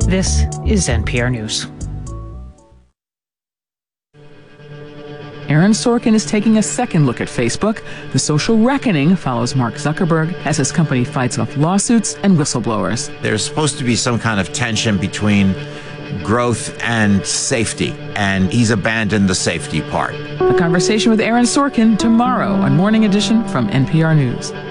This is NPR News. Aaron Sorkin is taking a second look at Facebook. The social reckoning follows Mark Zuckerberg as his company fights off lawsuits and whistleblowers. There's supposed to be some kind of tension between growth and safety, and he's abandoned the safety part. A conversation with Aaron Sorkin tomorrow on Morning Edition from NPR News.